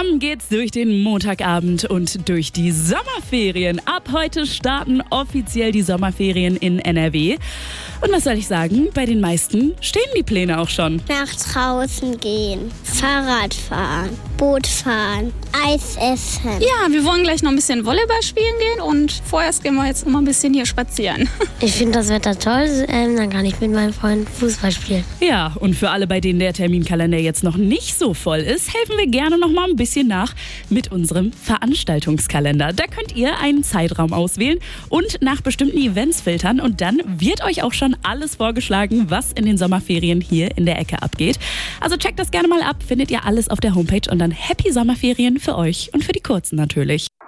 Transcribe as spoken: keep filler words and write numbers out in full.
Zusammen geht's durch den Montagabend und durch die Sommerferien. Ab heute starten offiziell die Sommerferien in N R W. Und was soll ich sagen, bei den meisten stehen die Pläne auch schon. Nach draußen gehen, Fahrrad fahren, Boot fahren, Eis essen. Ja, wir wollen gleich noch ein bisschen Volleyball spielen gehen und vorerst gehen wir jetzt noch mal ein bisschen hier spazieren. Ich finde das Wetter toll, ähm, dann kann ich mit meinem Freund Fußball spielen. Ja, und für alle, bei denen der Terminkalender jetzt noch nicht so voll ist, helfen wir gerne noch mal ein bisschen nach mit unserem Veranstaltungskalender. Da könnt ihr einen Zeitraum auswählen und nach bestimmten Events filtern und dann wird euch auch schon alles vorgeschlagen, was in den Sommerferien hier in der Ecke abgeht. Also checkt das gerne mal ab, findet ihr alles auf der Homepage und dann Happy Sommerferien für euch und für die Kurzen natürlich.